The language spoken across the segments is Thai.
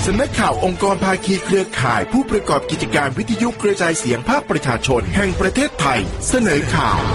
สำนักข่าวองค์กรภาคีเครือข่ายผู้ประกอบกิจการวิทยุกระจายเสียงภาคประชาชนแห่งประเทศไทยเสนอข่าว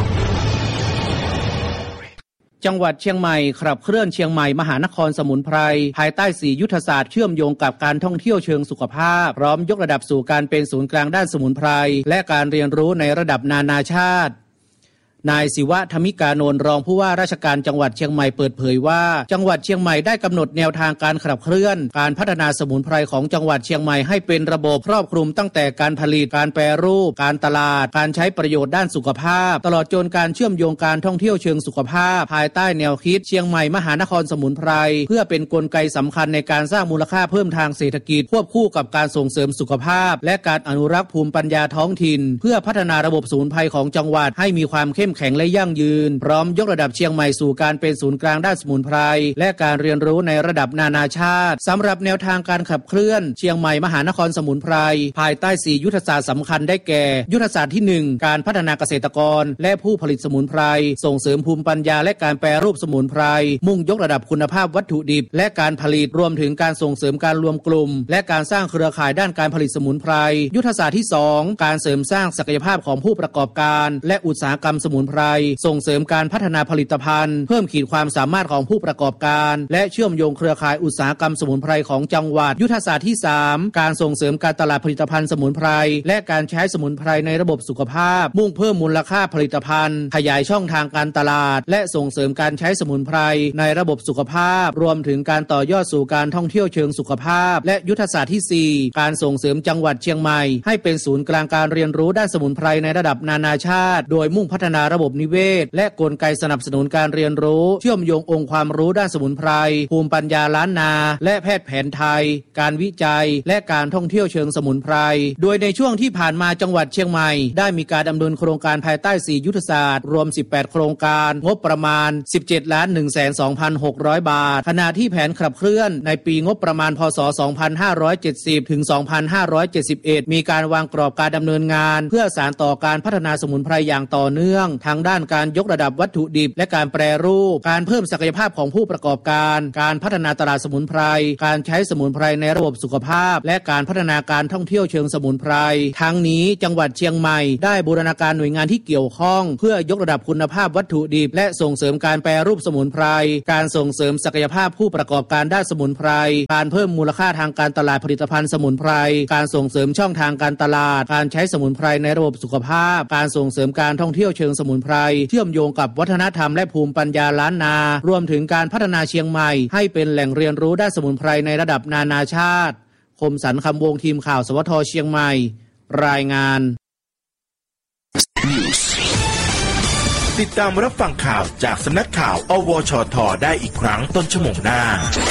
จังหวัดเชียงใหม่ขับเคลื่อนเชียงใหม่มหานครสมุนไพรภายใต้4ยุทธศาสตร์เชื่อมโยงกับการท่องเที่ยวเชิงสุขภาพพร้อมยกระดับสู่การเป็นศูนย์กลางด้านสมุนไพรและการเรียนรู้ในระดับนานาชาตินายศิวะธมิกานนท์รองผู้ว่าราชการจังหวัดเชียงใหม่เปิดเผยว่าจังหวัดเชียงใหม่ได้กำหนดแนวทางการขับเคลื่อนการพัฒนาสมุนไพรของจังหวัดเชียงใหม่ให้เป็นระบบครอบคลุมตั้งแต่การผลิตการแปรรูปการตลาดการใช้ประโยชน์ด้านสุขภาพตลอดจนการเชื่อมโยงการท่องเที่ยวเชิงสุขภาพภายใต้แนวคิดเชียงใหม่มหานครสมุนไพรเพื่อเป็นกลไกสำคัญในการสร้างมูลค่าเพิ่มทางเศรษฐกิจควบคู่กับการส่งเสริมสุขภาพและการอนุรักษ์ภูมิปัญญาท้องถิ่นเพื่อพัฒนาระบบสมุนไพรของจังหวัดให้มีความเข้มแข็งและยั่งยืนพร้อมยกระดับเชียงใหม่สู่การเป็นศูนย์กลางด้านสมุนไพรและการเรียนรู้ในระดับนานาชาติสำหรับแนวทางการขับเคลื่อนเชียงใหม่มหานครสมุนไพรภายใต้4ยุทธศาสตร์สำคัญได้แก่ยุทธศาสตร์ที่1การพัฒนาเกษตรกรและผู้ผลิตสมุนไพรส่งเสริมภูมิปัญญาและการแปรรูปสมุนไพรมุ่งยกระดับคุณภาพวัตถุดิบและการผลิตรวมถึงการส่งเสริมการรวมกลุ่มและการสร้างเครือข่ายด้านการผลิตสมุนไพรยุทธศาสตร์ที่2การเสริมสร้างศักยภาพของผู้ประกอบการและอุตสาหกรรมสมุนไพรส่งเสริมการพัฒนาผลิตภัณฑ์เพิ่มขีดความสามารถของผู้ประกอบการและเชื่อมโยงเครือข่ายอุตสาหกรรมสมุนไพรของจังหวัดยุทธศาสตร์ที่3การส่งเสริมการตลาดผลิตภัณฑ์สมุนไพรและการใช้สมุนไพรในระบบสุขภาพมุ่งเพิ่มมูลค่าผลิตภัณฑ์ขยายช่องทางการตลาดและส่งเสริมการใช้สมุนไพรในระบบสุขภาพรวมถึงการต่อยอดสู่การท่องเที่ยวเชิงสุขภาพและยุทธศาสตร์ที่4การส่งเสริมจังหวัดเชียงใหม่ให้เป็นศูนย์กลางการเรียนรู้ด้านสมุนไพรในระดับนานาชาติโดยมุ่งพัฒนาระบบนิเวศและกลไกสนับสนุนการเรียนรู้เชื่อมโยงองค์ความรู้ด้านสมุนไพรภูมิปัญญาล้านนาและแพทย์แผนไทยการวิจัยและการท่องเที่ยวเชิงสมุนไพรโดยในช่วงที่ผ่านมาจังหวัดเชียงใหม่ได้มีการดำเนินโครงการภายใต้4ยุทธศาสตร์รวม18โครงการงบประมาณ 17,112,600 บาทขณะที่แผนขับเคลื่อนในปีงบประมาณพศ 2570 ถึง 2571 มีการวางกรอบการดำเนินงานเพื่อสานต่อการพัฒนาสมุนไพรอย่างต่อเนื่องทั้งด้านการยกระดับวัตถุดิบและการแปรรูปการเพิ่มศักยภาพของผู้ประกอบการการพัฒนาตลาดสมุนไพรการใช้สมุนไพรในระบบสุขภาพและการพัฒนาการท่องเที่ยวเชิงสมุนไพรทั้งนี้จังหวัดเชียงใหม่ได้บูรณาการหน่วยงานที่เกี่ยวข้องเพื่อยกระดับคุณภาพวัตถุดิบและส่งเสริมการแปรรูปสมุนไพรการส่งเสริมศักยภาพผู้ประกอบการด้านสมุนไพรการเพิ่มมูลค่าทางการตลาดผลิตภัณฑ์สมุนไพรการส่งเสริมช่องทางการตลาดการใช้สมุนไพรในระบบสุขภาพการส่งเสริมการท่องเที่ยวเชิงสมุนไพรเชื่อมโยงกับวัฒนธรรมและภูมิปัญญาล้านนารวมถึงการพัฒนาเชียงใหม่ให้เป็นแหล่งเรียนรู้ด้านสมุนไพรในระดับนานาชาติคมสันต์คำวงทีมข่าวสวทเชียงใหม่รายงานติดตามรับฟังข่าวจากสำนักข่าวอวชทได้อีกครั้งต้นชั่วโมงหน้า